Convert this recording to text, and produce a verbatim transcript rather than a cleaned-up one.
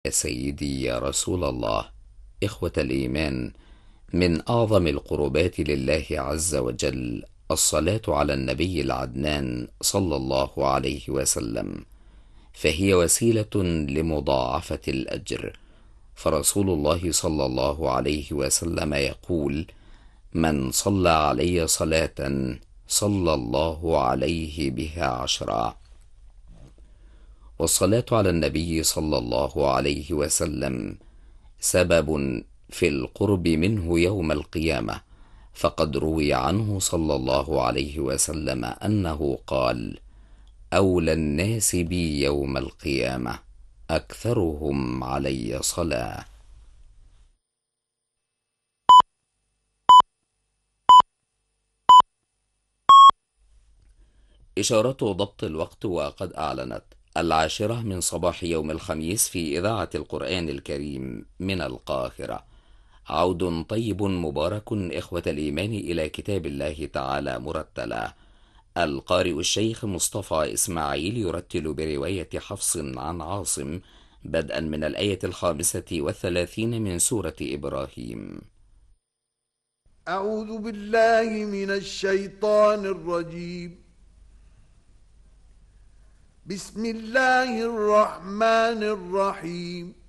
يا سيدي يا رسول الله، إخوة الإيمان، من أعظم القربات لله عز وجل الصلاة على النبي العدنان صلى الله عليه وسلم، فهي وسيلة لمضاعفة الأجر. فرسول الله صلى الله عليه وسلم يقول: من صلى علي صلاة صلى الله عليه بها عشرا. والصلاة على النبي صلى الله عليه وسلم سبب في القرب منه يوم القيامة، فقد روي عنه صلى الله عليه وسلم أنه قال: أولى الناس بي يوم القيامة أكثرهم علي صلاة. إشارة ضبط الوقت، وقد أعلنت العاشرة من صباح يوم الخميس في إذاعة القرآن الكريم من القاهرة. عود طيب مبارك إخوة الإيمان إلى كتاب الله تعالى مرتلا. القارئ الشيخ مصطفى إسماعيل يرتل برواية حفص عن عاصم، بدءا من الآية الخامسة والثلاثين من سورة إبراهيم. أعوذ بالله من الشيطان الرجيم. بسم الله الرحمن الرحيم.